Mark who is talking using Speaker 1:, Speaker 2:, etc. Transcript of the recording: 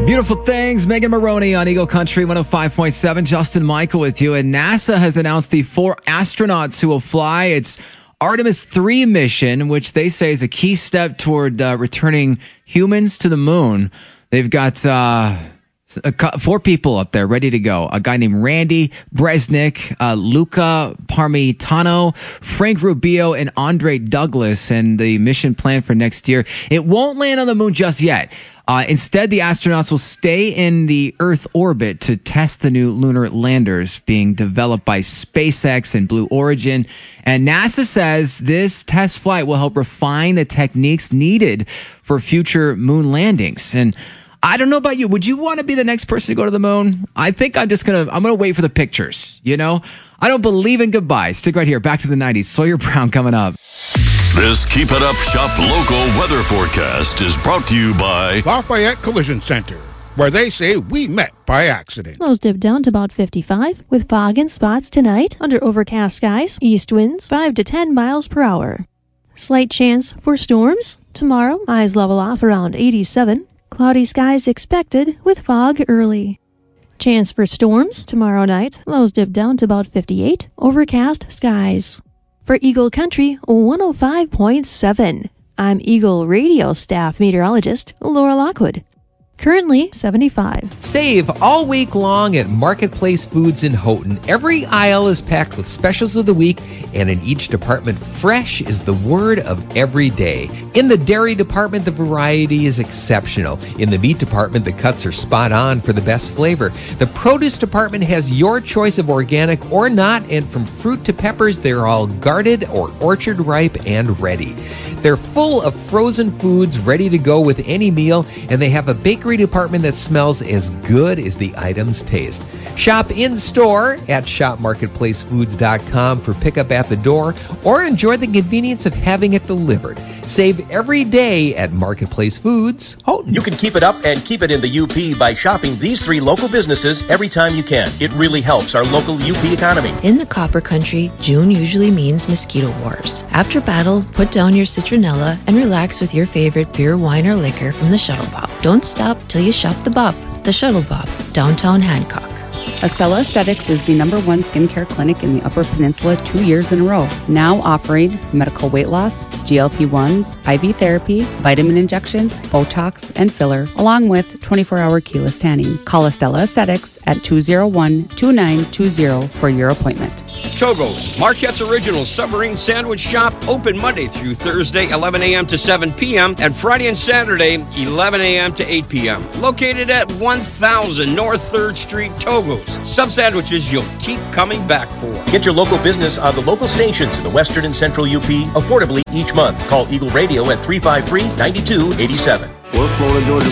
Speaker 1: Beautiful things. Megan Maroney on Eagle Country 105.7. Justin Michael with you. And NASA has announced the 4 astronauts who will fly its Artemis 3 mission, which they say is a key step toward returning humans to the moon. They've got 4 people up there ready to go. A guy named Randy Bresnik, Luca Parmitano, Frank Rubio, and Andre Douglas. And the mission plan for next year, it won't land on the moon just yet. Instead, the astronauts will stay in the Earth orbit to test the new lunar landers being developed by SpaceX and Blue Origin. And NASA says this test flight will help refine the techniques needed for future moon landings. And I don't know about you. Would you want to be the next person to go to the moon? I think I'm going to wait for the pictures. You know, I don't believe in goodbyes. Stick right here. Back to the 90s. Sawyer Brown coming up.
Speaker 2: This Keep It Up Shop Local weather forecast is brought to you by
Speaker 3: Lafayette Collision Center, where they say we met by accident.
Speaker 4: Lows dip down to about 55 with fog and spots tonight under overcast skies. East winds 5 to 10 miles per hour. Slight chance for storms tomorrow. Highs level off around 87. Cloudy skies expected with fog early. Chance for storms tomorrow night. Lows dip down to about 58. Overcast skies. For Eagle Country 105.7, I'm Eagle Radio staff meteorologist Laura Lockwood. Currently 75.
Speaker 5: Save all week long at Marketplace Foods in Houghton. Every aisle is packed with specials of the week, and in each department, fresh is the word of every day. In the dairy department, the variety is exceptional. In the meat department, the cuts are spot on for the best flavor. The produce department has your choice of organic or not, and from fruit to peppers, they're all guarded or orchard ripe and ready. They're full of frozen foods ready to go with any meal, and they have a bakery department that smells as good as the items taste. Shop in-store at shopmarketplacefoods.com for pickup at the door, or enjoy the convenience of having it delivered. Save every day at Marketplace Foods, Houghton.
Speaker 6: You can keep it up and keep it in the UP by shopping these 3 local businesses every time you can. It really helps our local UP economy.
Speaker 7: In the Copper Country, June usually means mosquito wars. After battle, put down your citronella and relax with your favorite beer, wine, or liquor from the Shuttle Bob. Don't stop till you shop the Bob, the Shuttle Bob, downtown Hancock.
Speaker 8: Estella Aesthetics is the #1 skincare clinic in the Upper Peninsula 2 years in a row. Now offering medical weight loss, GLP-1s, IV therapy, vitamin injections, Botox, and filler, along with 24-hour keyless tanning. Call Estella Aesthetics at 201-2920 for your appointment.
Speaker 9: Togo's, Marquette's Original Submarine Sandwich Shop, open Monday through Thursday, 11 a.m. to 7 p.m., and Friday and Saturday, 11 a.m. to 8 p.m. Located at 1000 North 3rd Street, Togo's. Some sandwiches you'll keep coming back for.
Speaker 6: Get your local business on the local stations in the Western and Central UP affordably each month. Call Eagle Radio at 353-9287.
Speaker 10: We're Florida Georgia